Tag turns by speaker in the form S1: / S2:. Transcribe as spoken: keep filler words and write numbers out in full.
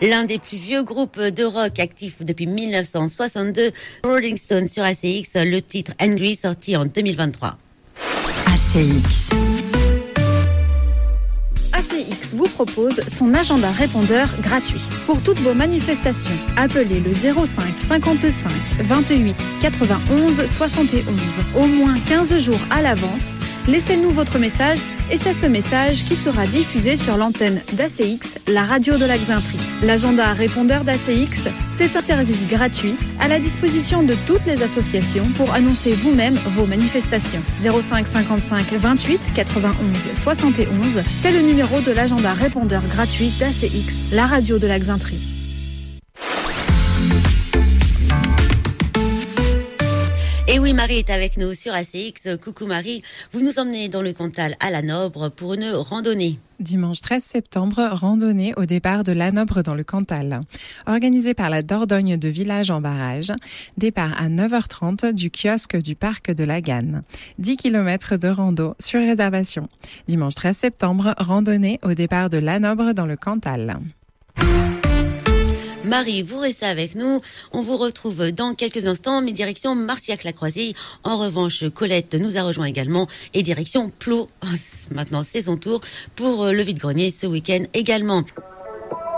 S1: L'un des plus vieux groupes de rock actifs depuis mille neuf cent soixante-deux, Rolling Stones sur A C X, le titre Angry sorti en deux mille vingt-trois.
S2: A C X.
S3: A C X vous propose son agenda répondeur gratuit. Pour toutes vos manifestations, appelez le zéro cinq cinquante-cinq vingt-huit quatre-vingt-onze soixante et onze. Au moins quinze jours à l'avance, laissez-nous votre message et c'est ce message qui sera diffusé sur l'antenne d'A C X, la radio de la Xainterie. L'agenda répondeur d'A C X, c'est un service gratuit à la disposition de toutes les associations pour annoncer vous-même vos manifestations. zéro cinq cinquante-cinq vingt-huit quatre-vingt-onze soixante et onze, c'est le numéro de l'agenda répondeur gratuit d'A C X, la radio de la Xainterie.
S1: Et oui, Marie est avec nous sur A C X. Coucou Marie, vous nous emmenez dans le Cantal à Lanobre pour une randonnée.
S4: Dimanche treize septembre, randonnée au départ de Lanobre dans le Cantal. Organisée par la Dordogne de Village en Barrage. Départ à neuf heures trente du kiosque du parc de la Ganne. dix kilomètres de rando sur réservation. Dimanche treize septembre, randonnée au départ de Lanobre dans le Cantal.
S1: Marie, vous restez avec nous. On vous retrouve dans quelques instants, mais direction Marciac-la-Croisille. En revanche, Colette nous a rejoint également et direction Plot. Oh, maintenant, c'est son tour pour le vide-grenier ce week-end également.